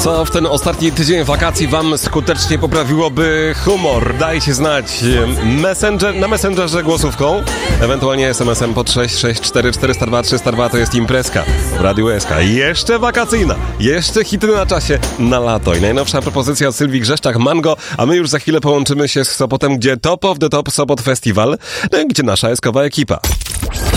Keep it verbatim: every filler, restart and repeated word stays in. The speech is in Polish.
Co w ten ostatni tydzień wakacji wam skutecznie poprawiłoby humor? Dajcie znać messenger, na Messengerze głosówką, ewentualnie es em esem pod sześć sześć cztery cztery zero dwa trzy zero dwa. To jest imprezka w Radiu S K. Jeszcze wakacyjna, jeszcze hity na czasie na lato. I najnowsza propozycja od Sylwii Grzeszczak, Mango, a my już za chwilę połączymy się z Sopotem, gdzie Top of the Top Sopot Festival, no i gdzie nasza eskowa ekipa.